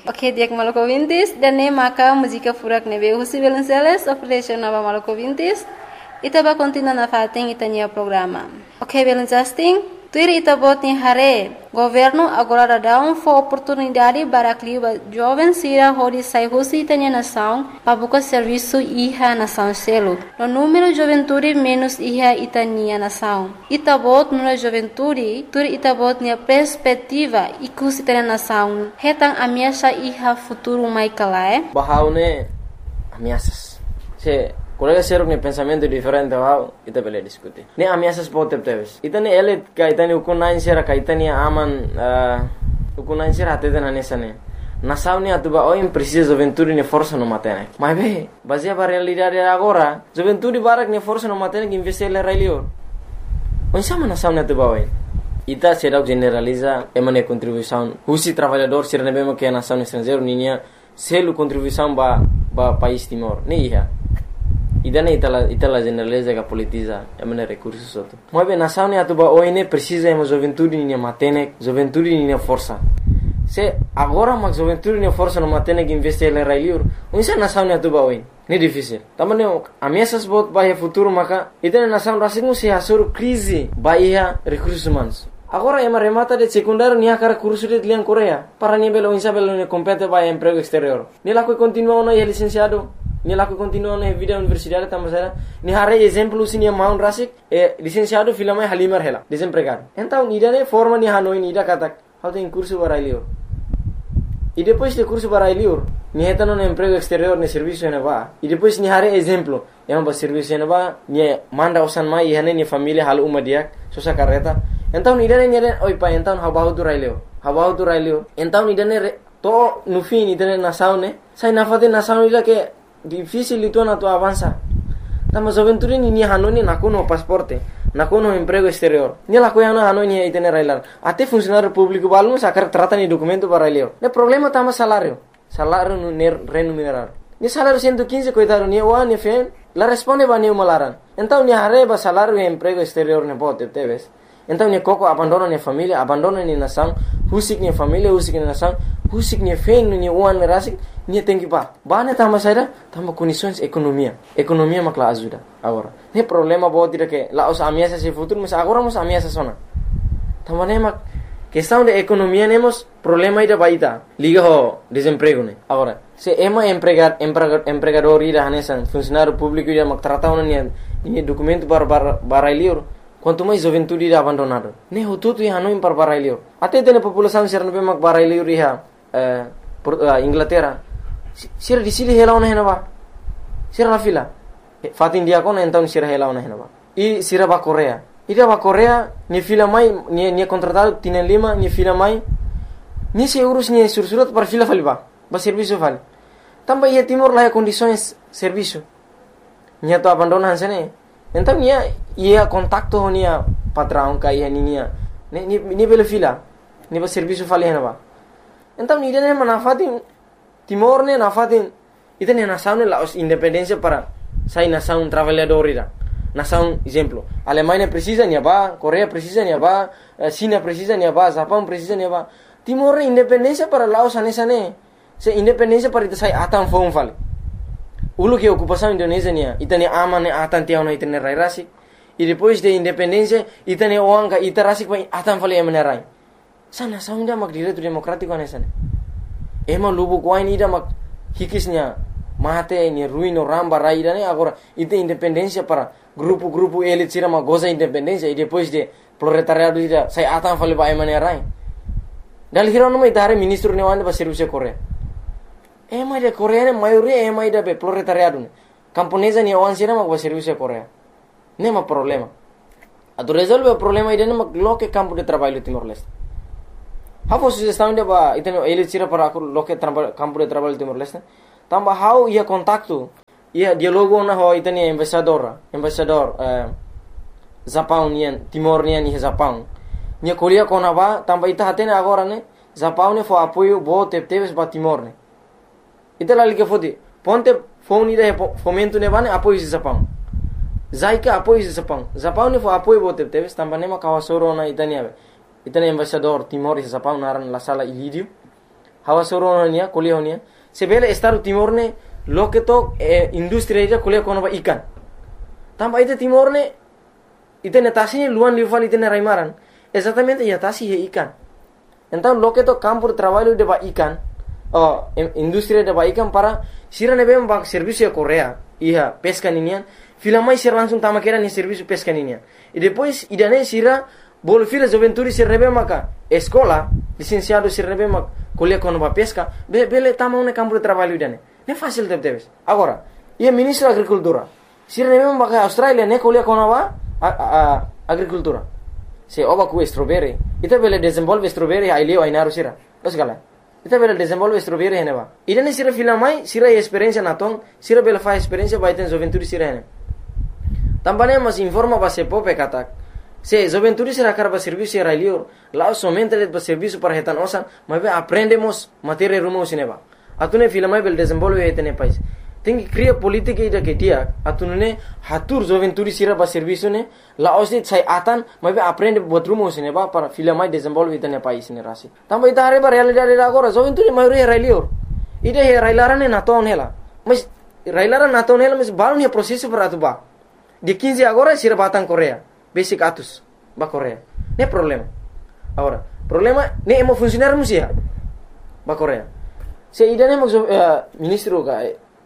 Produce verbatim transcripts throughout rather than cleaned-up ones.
Ok, dia que maluco vintis, dan ne maka música furak nebe husi Belenceles, operation nova maluco vintis, itaba continua na fating itania programa. Ok, Belencasting, tuir itabot ni hare, governo agora dá um for oportunidade para clima jovem sira hori sai husi itania nação, para buscar serviço iha nação selo. No número de juventude menos iha itania nação. Itabot no juventude, tuir itabot ni perspectiva ikus itania nação. Hetang ameaça iha futuro mai kalae. Bahaune ameaças. Se colega seruk ni pensamento diferente wow, ita bele diskuti. Ni ameaças pode teves. Ita ni elit ka ita ni ukunain sera ka ita ni aman uh, ukunain sera atete na nesane. Nação ni atuba oi precisa juventude ni força no matene. Mas be, baseia para realidade agora, juventude barak ni força no matene que investir le railio. Onsama nação ni atuba oi. Ita será generaliza emane contribuição. Husi trabalhador sera nebema que a nação estrangeiro ninya selu contribuição ba ba país Timor. Ni iha. Idana itala itala generaliza que politiza emane recursos outro. Mas bem, nação ni atuba oi ne precisa ema juventude ni matene, juventude ni força. Se agora mas juventude ni força no matene que investir le railio, unsa nação ni atuba oi. Ni difícil. Tamane ameaças bot bahia futuro maka idana nação rasingu se asur crise bahia recursos humanos. Agora ema remata de secundário ni akara curso de lian Coreia para ni belo insa belo ni compete bahia emprego exterior. Ni la que continua no é licenciado. Ni la que continua na vida universidade tamasera ni hare exemplo sini maun rasik e licenciado filama halimar hela desempregado então ida ne forma ni hanoi ni ida katak how tem curso para lior e depois de curso para lior ni etano no emprego exterior ni serviço na va e depois ni hare exemplo é um serviço na va ni manda osan mai hane ni família hal uma dia sosa carreta então ida ne ni oi pa então how about to railio how about to railio então ida ne to no fim ida ne nação ne sai na fate nação ida que difícil itu na tu avança. Tama juventude ni ni hanoni na kono pasporte, na kono emprego exterior. Ni la koyana hanoni itene railar. Ate funcionário público balmo sacar trata ni documento para railio. Ne problema tama salário. Salário no remunerar. Ni salário cento e quinze coitado ni wa ni fen, la responde ba ni malaran. Então ni arreba salário e emprego exterior ne bote teves. Então ni koko abandona ni família, abandona ni nação, husik ni família, husik ni nação, husik ni fen ni uan rasik. Ni tem que pá. Bane tama saída, tama condições economia. Economia makla ajuda agora. Ne problema bo tira que lá os ameaças se futuro, mas agora mos ameaças sona. Tama ne mak questão de economia nemos problema ida baita. Liga ho desemprego ne. Agora, se ema empregar empregador ida hanesan funcionário público ida mak trata ni ni documento para para lior. Quanto mais juventude ida abandonado. Ne ho tudo ia não para para lior. Até tem população ser não mak para lior ia eh Inglaterra. Sira di sini hela ona henaba. Sira la fila. Fat India kon então sira hela ona henaba. E sira ba Coreia. Ida ba Coreia ni fila mai ni ni contratado tienen lima ni fila mai. Ni se urus ni sursurat para fila faliba. Ba serviço fal. Tamba ia Timor la condições serviço. Nia to abandonan sene. Então ia ia contacto nia patrão ka ia nia. Ni ni bela fila. Ni ba serviço fal henaba. Então ni dene manafatin Timor ne nafatin itene nação ne la independência para sai nação trabalhador ira. Nação exemplo, Alemanha precisa ni ba, Coreia precisa ni ba, China precisa ni ba, Japão precisa ni ba. Timor independência para Laos anesa ne. Se independência para ita sai atan fon fal. Ulu que ocupação Indonésia ni itene ama ne atan tiao na itene rai rasi. E depois de independência itene oanga ita rasi pa atan fal emene rai. Sa nação ida mak direito democrático anesa ne. Ema lubu kuain ida mak hikisnya mate ni ruino ramba raida ne agora ite independência para grupo-grupo elit sira mak goza independência e depois de proletariado ida sai atan fale ba emane rai dal hiro no mai dare ministro ne wande ba serviço Coreia ema de Coreia ne maioria ema ida be proletariado ne camponesa ni wan sira mak ba serviço Coreia ne ma problema ado resolve o problema ida ne mak loke campo de trabalho Timor Leste. How sugestão de ba iteno elit sira para loke campo de trabalho Timor Leste. Tamba how ia contacto ia dialogo na ho iteni embaixador, embaixador eh Japão nian Timor nian ni Japão. Nia Coreia kona ba tamba ita hatene agora ne Japão ne fo apoio bo tepteves ba Timor ne. Ita la liga fodi ponte phone ida fomento ne bane apoio de Japão. Zaika apoio de Japão. Japão ne fo apoio bo tepteves tamba ne ma kawasoro na itania. Itani embaixador Timor e Japão naran la sala Ilídio. hawa soro nia kuliah nia sebele Estado Timor ne loke to eh, industri ija kuliah kono ba ikan tamba ite Timor ne ite netasi luan liuval ite raimaran exatamente ya tasi he ikan então loke to campo de trabalho de ba ikan oh industri de ba ikan para sira nebe ba serviço Korea iya pesca ninian filamai sira langsung tama kera ni serviço pesca ninian e depois idane sira bol fila juventude se rebe maka escola licenciado se rebe mak kuliah kono ba pesca be bele tama un campo de trabalho idane ne fácil de teves agora ia ministro agricultura sira rebe maka Australia ne kuliah kono ba agricultura se oba ku strawberry ita bele desenvolve strawberry ai leo ai naru sira os gala ita bele desenvolve strawberry hene ba idane sira filamai sira experiência naton sira bele fa experiência ba iten juventude sira hene tambane mas informa ba se pope katak se juventude será carba serviço era lior lá somente le serviço para retan osan mas aprendemos matéria rumo sineba atune filamai bel desenvolve etene país tem que criar política ida que dia atune hatur juventude será ba serviço ne lá osit sai atan mas aprende buat rumo sineba para filamai desenvolve etene país ne rasi tamba ita hare ba realidade agora juventude maioria era lior ida era ilarane naton hela mas railaran naton hela mas baru ne processo para atuba de quinze agora será batang Korea basic atus ba Korea ne problema agora problema ne emo funcionar musia ba Korea se idane mo uh, ministro ga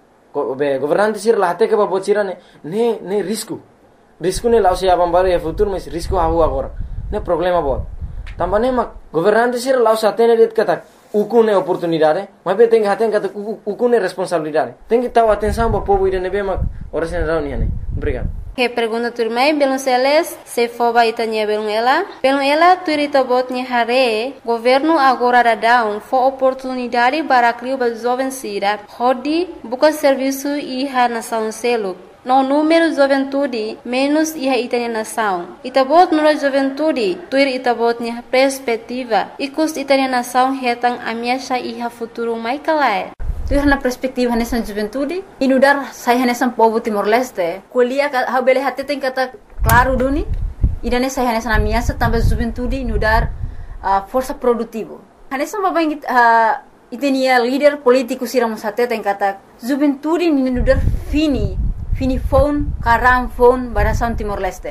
ko be governante sir la hate ke ba bocira ne ne ne risco risco ne lausia bambaro e futuro mas risco havu agora ne problema bot tambane ma governante sir lausa tene det kata ukune oportunidade mas be tem haten kata ukune responsabilidade tem que taw atenção ba povo idane be ma ora sen rauni ne obrigado. Que pergunta turmai belum seles se foba itanya belum ela belum ela turita botnya hare governo agora da down for oportunidade para criar ba jovem sira hodi buka serviço iha nação selo no número juventude menos iha itanya nação itabot no juventude tuir itabotnya perspectiva ikus itanya nação hetang amiasha iha futuro mai kalai tu na perspektiva nessa juventude inudar sai nessa povo Timor-Leste kuliah ha bele hate tem kata claro duni idane sai nessa na minha também juventude inudar uh, força produtivo nessa baba uh, itenia líder político siramos hate tem kata juventude inudar fini fini phone karam phone barasan Timor-Leste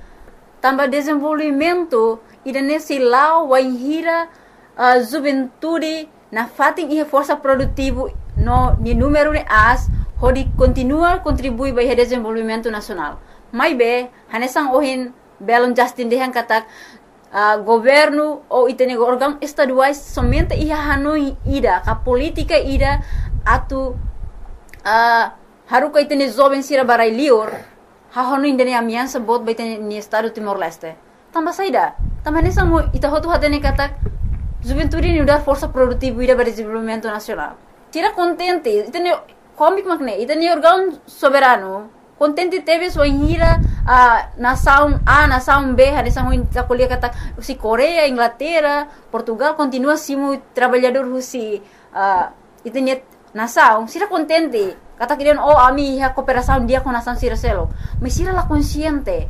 também desenvolvimento idane si lau waihira uh, juventude na fating ia força produtivo no ni número ne as hodi continua contribui para o desenvolvimento nacional mai be hanesang ohin belon justin dehan katak uh, governo ou itene órgão estaduais somente ia hanoi ida ka política ida atu uh, haruka itene jovem sira barai lior ha hanoi indene amiança bot baitene ni estado Timor-Leste tamba saida tamba hanesang mo ita hotu hatene katak juventude ni udar força produtiva ida para desenvolvimento nacional tira contente itene comic makne itene órgão soberano contente teve sua hira a nação A nação B hanesang ta kuliah kata si Korea Inglaterra Portugal continua simu trabalhador husi uh, itene nação sira contente kata kirian oh ami ha cooperação dia com nação sira selo mas sira la consciente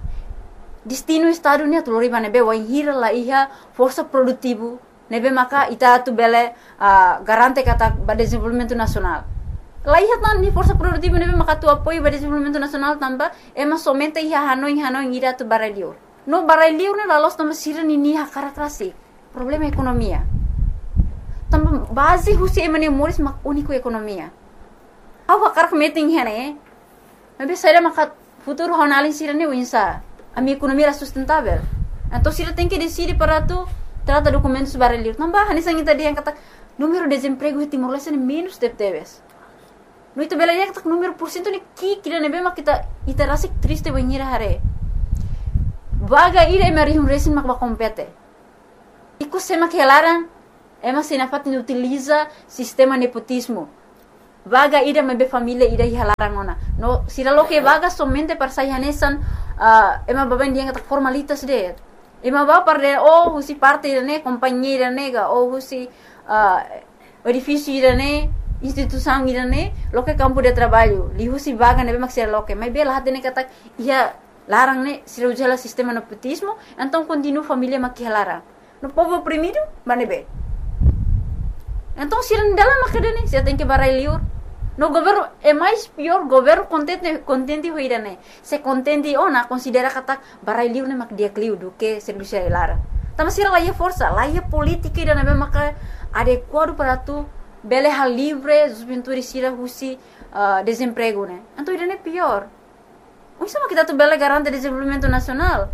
destino estado ni atulori banebe wa hira la iha força produtivo nebe maka ita tu bele uh, garante kata ba desenvolvimento nacional la iha tan ni força produtivo nebe maka tu apoio ba desenvolvimento nacional tamba ema somente iha hanoi hanoi ira tu baralior no baralior ne la los tamba sira ni ni ha karakrasi problema ekonomia tamba base husi emane moris mak unico ekonomia awa karak meeting hene nebe saira maka futuro honalin sira ni winsa a minha economia era sustentável. Então, se ele tem que decidir para tu, trata documentos baralhos. Não vai, nessa gente dia kata número de desemprego em Timor-Leste é menos de teves. No itu bela dia kata número por cento ni ki kira nebe mak kita ita rasik triste banhira hare. Vaga ira emari um resin mak bakompete. Iku sema kelaran, ema sinafat ni utiliza sistema nepotismo. Vaga ida mebe família ida hilarang ona. No sira lo que vaga somente para sayanesan uh, ema baban dia kata formalitas de. Ema ba par de oh husi parte ne companhia nega oh husi uh, edifício ne instituição ne lo que campo de trabalho li husi vaga nebe mak sira lo que mai bela hatene kata ia larang ne sira ujala sistema nepotismo então continua família mak hilarang. No povo oprimido banebe Então, se não dela macadane, você tem que barai liur. No governo é mais pior, governo contente contente hoira né. Se contente ona considera kata barai liur né mak dia kliu do que serviço lara. Tama sira lá força, lá política ida né maka adequado para tu bele hal livre, juventude sira husi uh, desemprego né. Então ida né pior. O sama kita tu bele garante desenvolvimento nacional.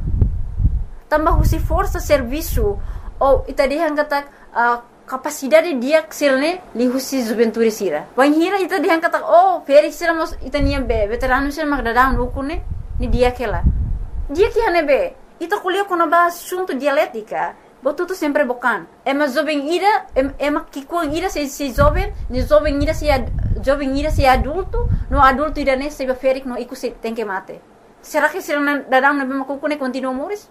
Tambah husi força serviço ou ita dia kata uh, capacidade dia sirne li husi juventude sira. Wan hira ita dia kata oh feri sira mos ita nia be veterano sira mak dadang ukune ni dia kela. Dia que hane be ita kuliah kono ba assunto dialética. Botu tu sempre bokan. Ema jovem ira ema kikuang ira se se jovem, ni jovem ira se jovem ira se adulto, no adulto ira ne se ferik no iku se tem que mate. Será que sira dadang na be makukune continua moris?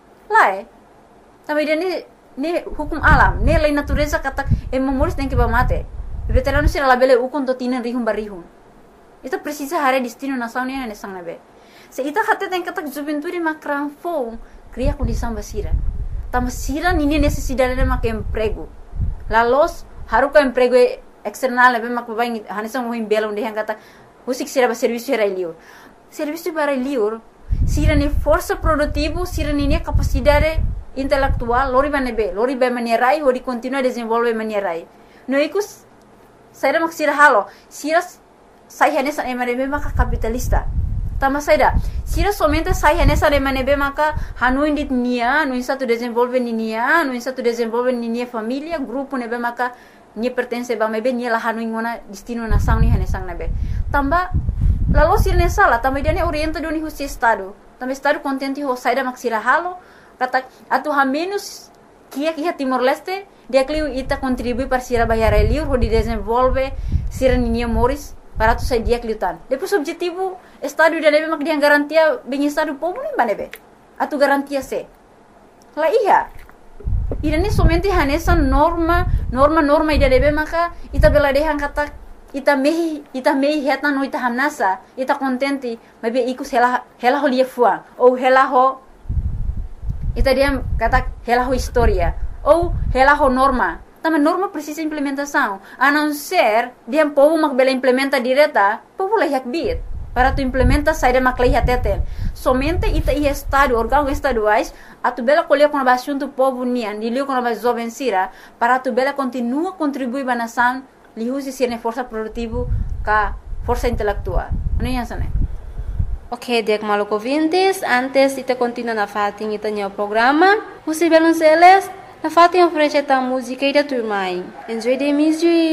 Lá é. Também ira ne ne hukum alam, ne lei natureza kata ema moris tem que ba mate. Veterano sira labele ukon to tinan rihum barihum. Ita precisa hare destino nação ne ne sang na be. Se ita hate tem kata juventude makran fo cria condição basira. Tama sira nini necessidade de mak emprego. La los haruka emprego external be mak babai hanisang mo bela onde hang kata husik sira ba serviço era liur. Serviço para liur sira ni força produtivo, sira ni capacidade intelectual, lori banebe, lori ba manierai ori continua desenvolve manierai. No ikus saira mak sira halo, sira sai hanesa emanebe mak capitalista. Tama saida, sira somente sai nessa de manebe maka hanu indit nia, no insa tu desenvolve nia, no insa tu desenvolve nia família, grupo nebe maka ni pertence ba mebe nia la hanu ingona destino nação ni hanesang nebe. Tamba lalu sira nessa la, tamba dia ne orienta do ni husi estado. Tamba estado contente ho saida mak sira halo, kata atu ha menos kia kia Timor Leste, dia kliu ita contribui para sira bayar liur ho di desenvolve sira nia moris. Para tu sai dia kliutan. Depois objetivo estado da nebe mak dia garantia bem estado povo nem banebe. Atu garantia se. La iya. Ira ni somente hanesa norma, norma norma ida nebe maka ita bela dehan kata ita mehi ita mehi heta no ita hamnasa, ita contente, mebe ikus hela hela ho lia fuang ou hela ho ita dia kata hela ho historia ou hela ho norma. Também norma precisa implementação. A não ser, dia povo mak bela implementa direta, povo lehiak bit. Para tu implementa sai de mak lehiak teten. Somente ita ia estado, órgão estaduais, a tu bela colher com a assunto povo nian, de liu com a jovem sira, para tu bela continua contribuir para a nação, li usi sirne força produtivo ka força intelectual. Não é isso, né? Ok, dek maluco vintes, antes ita continua na fatin ita nyo programa, usi belun seles, na fatin oferece ta música e da turma. Enjoy the music.